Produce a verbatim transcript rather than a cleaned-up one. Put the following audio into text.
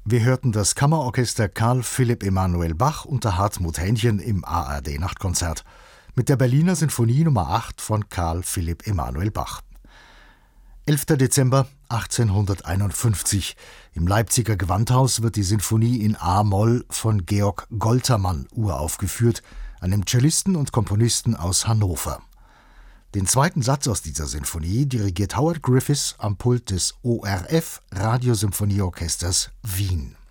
Wir hörten das Kammerorchester Carl Philipp Emanuel Bach unter Hartmut Hähnchen im A R D-Nachtkonzert mit der Berliner Sinfonie Nummer acht von Carl Philipp Emanuel Bach. elfter Dezember achtzehnhunderteinundfünfzig. Im Leipziger Gewandhaus wird die Sinfonie in A-Moll von Georg Goltermann uraufgeführt, einem Cellisten und Komponisten aus Hannover. Den zweiten Satz aus dieser Sinfonie dirigiert Howard Griffiths am Pult des O R F Radiosymphonieorchesters Wien.